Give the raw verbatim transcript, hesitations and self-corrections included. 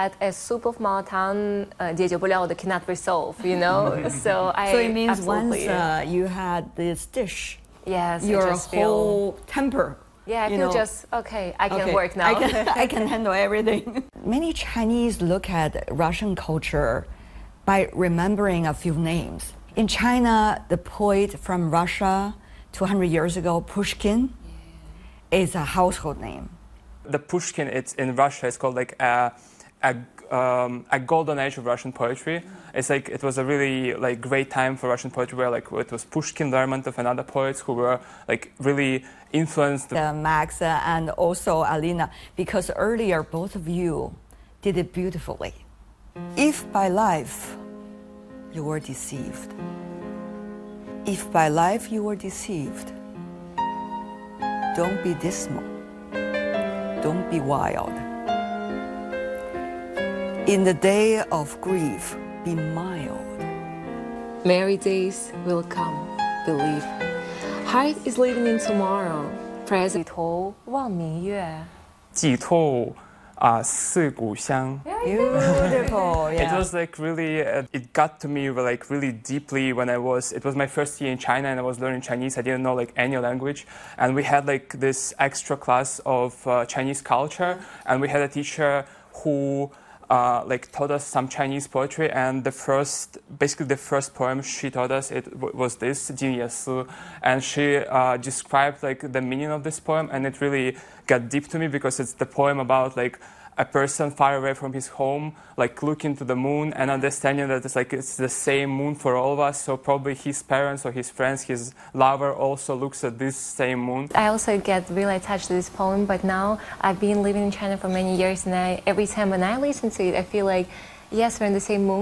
that a soup of Maotan 呃解决不了的 cannot resolve, you know. So I So it means absolutely, once uh, you had this dish, yes, I your just whole feel, temper. yeah, I you feel know, just okay. I can okay, work now. I can, I can handle everything. Many Chinese look at Russian culture by remembering a few names. In China, the poet from Russia two hundred years ago, Pushkin, yeah. is a household name. The Pushkin, it's in Russia, it's called like a, a, um, a golden age of Russian poetry. It's like it was a really like great time for Russian poetry, where like it was Pushkin, Lermontov, and other poets who were like really influenced. Uh, Max uh, and also Alina, because earlier both of you did it beautifully. If by life you were deceived, if by life you were deceived, don't be dismal. Don't be wild. In the day of grief, be mild. Merry days will come, believe. Heart is living in tomorrow. Present. 里头望明月。 寄托啊，思故乡。 Beautiful. It Yeah. was like really, uh, it got to me like really deeply when I was, it was my first year in China and I was learning Chinese. I didn't know like any language. And we had like this extra class of uh, Chinese culture. And we had a teacher who uh, like taught us some Chinese poetry. And the first, basically the first poem she taught us, it w- was this, Jin Ye Si. And she uh, described like the meaning of this poem. And it really got deep to me because it's the poem about like a person far away from his home, like looking to the moon and understanding that it's like it's the same moon for all of us. So probably his parents or his friends, his lover also looks at this same moon. I also get really attached to this poem, but now I've been living in China for many years, and I, every time when I listen to it, I feel like, yes, we're in the same moon.